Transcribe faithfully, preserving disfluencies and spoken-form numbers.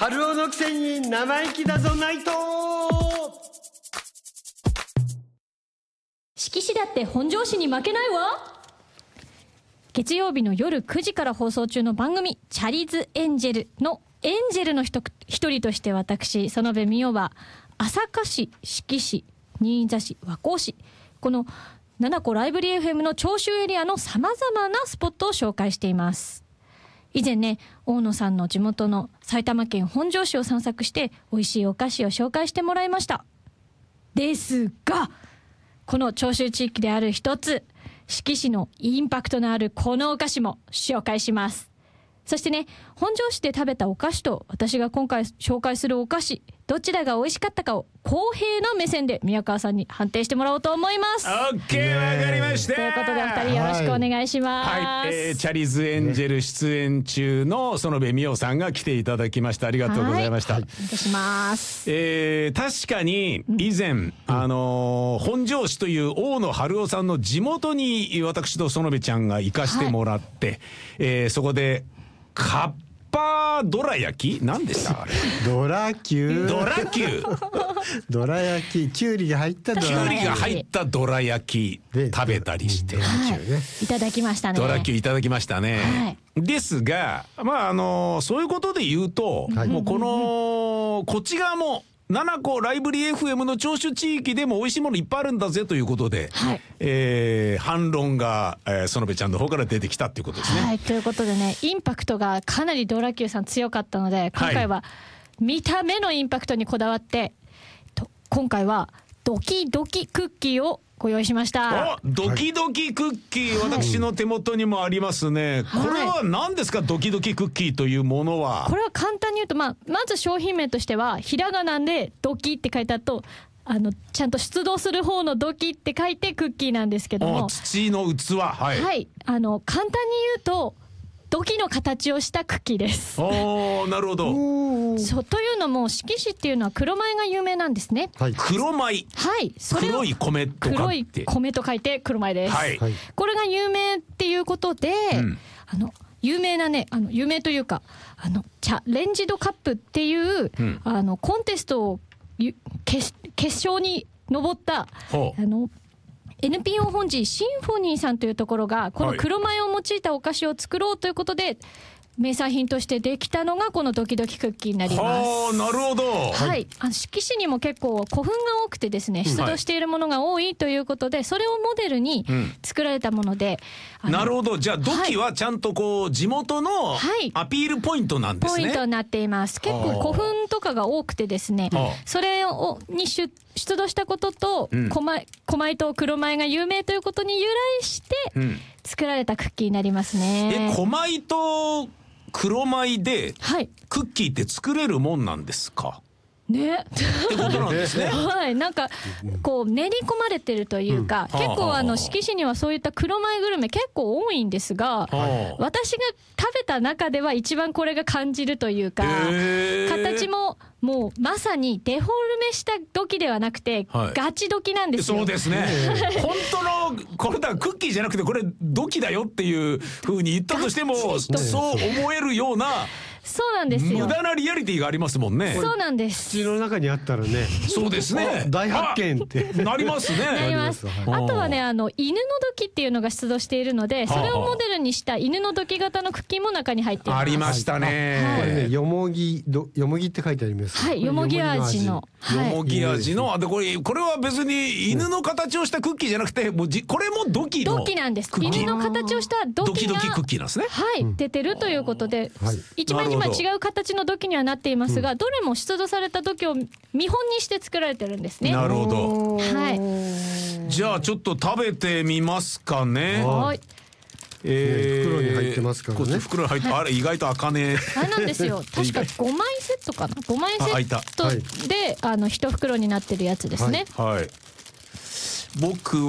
春男のくせに生意気だぞナイト。 色紙だって本庄市に負けないわ。月曜日の夜くじから放送中の番組チャリズエンジェルのエンジェルの一人として私園部美代は朝霞市、志木市、新座市、和光市、このななこライブリー エフエム の聴衆エリアのさまざまなスポットを紹介しています。以前ね、大野さんの地元の埼玉県本庄市を散策して美味しいお菓子を紹介してもらいました。ですがこの聴衆地域である一つ、志木市のインパクトのあるこのお菓子も紹介します。そしてね、本庄市で食べたお菓子と私が今回紹介するお菓子、どちらが美味しかったかを公平な目線で宮川さんに判定してもらおうと思います。 オッケー、わかりました。 ということでお二人よろしくお願いします。 はい、はい、えー、チャリズエンジェル出演中の園部美代さんが来ていただきました。ありがとうございました。はい、 お願いします。 えー、確かに以前、うん、あのー、本庄市という大野春夫さんの地元に私と園部ちゃんが行かしてもらって、はい、えー、そこでカッパーどら焼き何でしたあれドラキュードラキュードラ焼き、きゅうりが入ったドラきゅうりが入ったドラ焼き食べたりして、 はい、いただきましたね。 ドラキューいただきましたね、はい、ですがまああのそういうことで言うと、はい、もうこのこっち側もななこライブリー エフエム の聴取地域でも美味しいものいっぱいあるんだぜということで、はい、えー、反論が、えー、園部ちゃんの方から出てきたっていうことですね。 はい、ということでね、インパクトがかなりドラキューさん強かったので、今回は見た目のインパクトにこだわって、はい、と今回はドキドキクッキーをご用意しました。 お、ドキドキクッキー、はい、私の手元にもありますね、はい、これは何ですか、ドキドキクッキーというものは。 これは簡単に言うと、まあ、まず商品名としてはひらがなでドキって書いてあると、あのちゃんと出動する方のドキって書いてクッキーなんですけども、 土の器、はい、 はい、あの簡単に言うと土器の形をしたクッキーです。 おー、なるほど。 そうというのも志木市っていうのは黒米が有名なんですね。 はい、黒米、 はい、それ黒い米とか黒い米と書いて黒米です、はい、これが有名っていうことで、うん、あの有名なね、あの有名というかあのチャレンジドカップっていう、うん、あのコンテストを決, 決勝に上った、あのエヌピーオー 本寺シンフォニーさんというところがこの黒米を用いたお菓子を作ろうということで、はい、名産品としてできたのがこのドキドキクッキーになります。 はあ、なるほど。 はい、あの志木市にも結構古墳が多くてですね、出土しているものが多いということで、はい、それをモデルに作られたもので、 うん、なるほど。じゃあドキはちゃんとこう地元のアピールポイントなんですね。 ポイントになっています。結構古墳とかが多くてですね、それをに出出土したことと、うん、米, 米と黒米が有名ということに由来して作られたクッキーになりますね。 え、米と黒米でクッキーって作れるもんなんですかねってことなんですね。 はい、なんかこう練り込まれてるというか、うん、結構あの志木市にはそういった黒米グルメ結構多いんですが、私が食べた中では一番これが感じるというか、形ももうまさにデフォルメしたドキではなくて、はい、ガチドキなんですよ。 そうですね本当のこれだクッキーじゃなくてこれドキだよっていう風に言ったとしてもそう思えるような、 そうなんですよ。 無駄なリアリティがありますもんね。 そうなんです。 土の中にあったらね、 そうですね、 大発見ってなりますね。 なります。あとはね、あの犬のドキっていうのが出土しているので、それをモデルにした犬のドキ型のクッキーも中に入っています。 ありましたね。 はい、これね、よもぎどよもぎって書いてあります。 はい、よもぎ味の。 よもぎ味の、あでこれこれは別に犬の形をしたクッキーじゃなくて、もうじこれもドキのドキなんです。犬の形をしたドキがドキドキクッキーなんですね。 はい、出てるということで、一枚一枚違う形の土器にはなっていますが、どれも出土された土器を見本にして作られてるんですね。 なるほど。 はい。 じゃあちょっと食べてみますかね。はい。 えー、袋に入ってますからね。 袋に入って、はい、あれ意外と開かねえ。 あれなんですよ。確かごまいセットかな。ごまいセットであの一袋になってるやつですね。 はい。はい、僕は